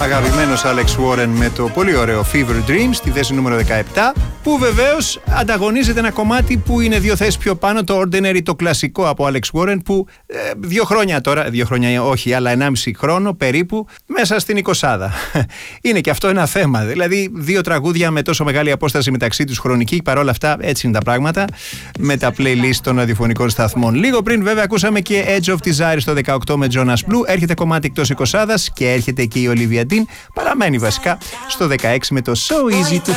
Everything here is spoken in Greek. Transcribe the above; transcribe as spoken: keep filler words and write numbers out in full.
Αγαπημένος Alex Warren με το πολύ ωραίο Fever Dream στη θέση νούμερο δεκαεπτά, που βεβαίως ανταγωνίζεται ένα κομμάτι που είναι δύο θέσεις πιο πάνω, το Ordinary, το κλασικό από Alex Warren, που ε, δύο χρόνια τώρα, δύο χρόνια όχι, αλλά ενάμιση χρόνο περίπου, μέσα στην εικοσάδα. Είναι και αυτό ένα θέμα, δηλαδή δύο τραγούδια με τόσο μεγάλη απόσταση μεταξύ τους χρονική, παρόλα αυτά έτσι είναι τα πράγματα με τα playlist των ραδιοφωνικών σταθμών. Λίγο πριν βέβαια ακούσαμε και Edge of Desire στο δεκαοκτώ με Jonas Blue, έρχεται κομμάτι εκτός εικοσάδας και έρχεται και η Olivia Dean, παραμένει βασικά στο δεκαέξι με το So Easy to